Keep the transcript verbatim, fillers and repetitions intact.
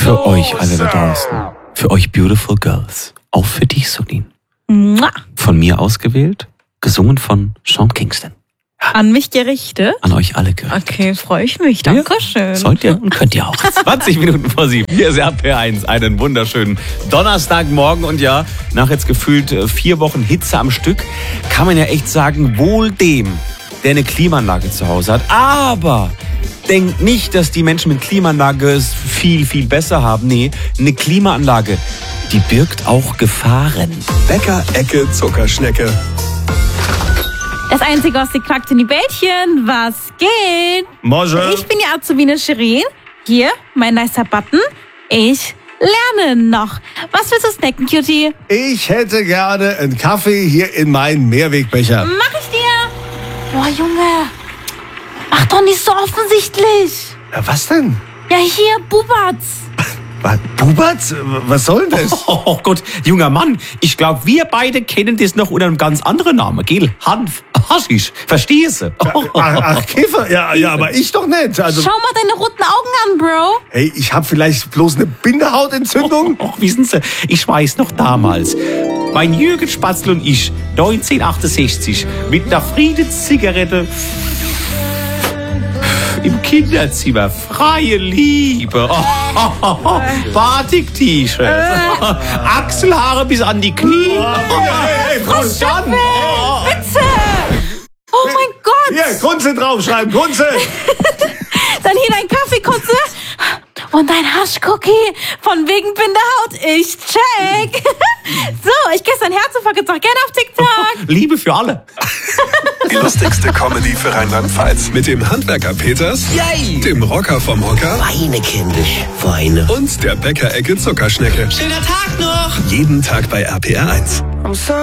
Für euch alle da draußen. Für euch Beautiful Girls. Auch für dich, Solin. Mua. Von mir ausgewählt, gesungen von Sean Kingston. An mich gerichtet? An euch alle gerichtet. Okay, freue ich mich. Dankeschön. Ja, sollt ihr und könnt ihr auch. zwanzig Minuten vor sieben. Hier ist R P eins. Einen wunderschönen Donnerstagmorgen. Und ja, nach jetzt gefühlt vier Wochen Hitze am Stück, kann man ja echt sagen, wohl dem, der eine Klimaanlage zu Hause hat. Aber denkt nicht, dass die Menschen mit Klimaanlage es viel, viel besser haben. Nee, eine Klimaanlage, die birgt auch Gefahren. Bäcker, Ecke, Zuckerschnecke. Das Einzige, was sie knackt in die Bällchen. Was geht? Morgen. Ich bin die Azubine Shirin. Hier, mein nicer Button. Ich lerne noch. Was willst du snacken, Cutie? Ich hätte gerne einen Kaffee hier in meinen Mehrwegbecher. Mach ich dir. Boah, Junge. Mach doch nicht so offensichtlich. Ja, was denn? Ja, hier, Bubatz. Was, Bubatz? Was soll denn das? Oh Gott, junger Mann, ich glaube, wir beide kennen das noch unter einem ganz anderen Namen, gell? Hanf, Haschisch, verstehst du? Ach, ach, Käfer? Ja, ja, aber ich doch nicht. Also, Schau mal deine roten Augen an, Bro. hey, ich habe vielleicht bloß eine Bindehautentzündung. Och, wissen Sie, ich weiß noch damals, mein Jürgen Spatzl und ich, neunzehnhundertachtundsechzig, mit einer Friedenszigarette im Kinderzimmer, freie Liebe, oh, oh, oh, oh. Batik-T-Shirt, Achselhaare bis an die Knie. Hey, hey, Und dann, oh, Bitte. Oh mein Gott. Hier, Kunze draufschreiben, Kunze. Dann hier dein Kaffeekutze und dein Haschcookie von wegen Bindehaut. Ich check. So, ich küsse dein Herzinfarkt jetzt auch gerne auf TikTok. Liebe für alle. Die lustigste Comedy für Rheinland-Pfalz. Mit dem Handwerker Peters, Yay! dem Rocker vom Hocker Weine, kindisch, weine. und der Bäcker-Ecke Zuckerschnecke. Schöner Tag noch! Jeden Tag bei R P R eins.